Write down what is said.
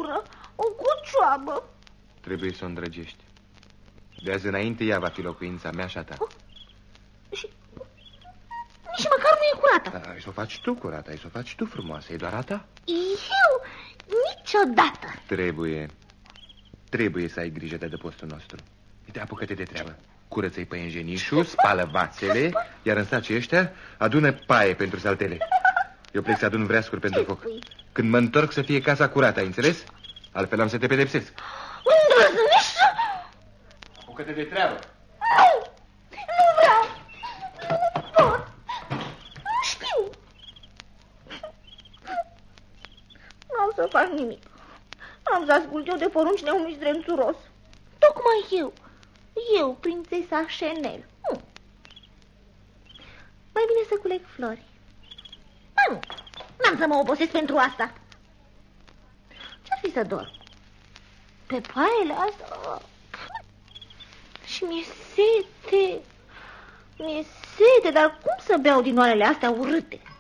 gură, o cocioabă. Trebuie să o îndrăgești. De azi înainte ea va fi locuința mea și a ta. Și nici măcar nu e curată. Ai să o faci tu curată, ai să o faci tu frumoasă, e doar a ta. Eu niciodată. Trebuie să ai grijă de adăpostul nostru. Uite, apucă-te de treabă. Curăță-i păienjenișul, spală vațele, iar în sacii ăștia adună paie pentru saltele. Eu plec să adun vreascuri pentru foc. Când mă întorc să fie casa curată, ai înțeles? Altfel am să te pedepsesc. Îndrăznești? Apucă-te de treabă. Nu vreau. Nu pot. Nu știu. Nu am să fac nimic. Am să ascult eu de poruncile unui zdrențuros. Tocmai eu, prințesa Chanel. Mai bine să culeg flori. Nu, n-am să mă obosesc pentru asta. Ce-ar fi să dorm? Pe paiele astea? Și mi-e sete, dar cum să beau din oalele astea urâte?